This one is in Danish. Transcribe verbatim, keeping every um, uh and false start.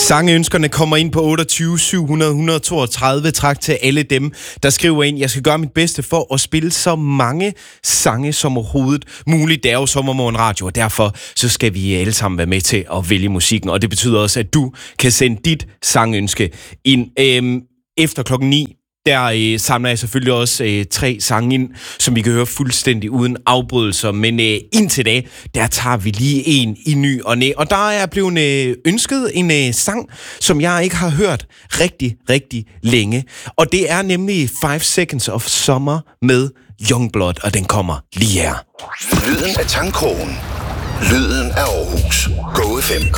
Sangønskerne kommer ind på otteogtyve syv hundrede et hundrede og toogtredive. Tak til alle dem, der skriver ind. Jeg skal gøre mit bedste for at spille så mange sange som overhovedet muligt. Det er jo Sommermorgen Radio, og derfor så skal vi alle sammen være med til at vælge musikken. Og det betyder også, at du kan sende dit sangønske ind øhm, efter klokken ni. Der øh, samler jeg selvfølgelig også øh, tre sange ind, som vi kan høre fuldstændig uden afbrydelser. Men øh, indtil da, der tager vi lige en i ny og næ. Og der er blevet øh, ønsket en øh, sang, som jeg ikke har hørt rigtig, rigtig længe. Og det er nemlig Five Seconds of Summer med Youngblood, og den kommer lige her. Lyden af Tangkrogen. Lyden af Aarhus. Go F M.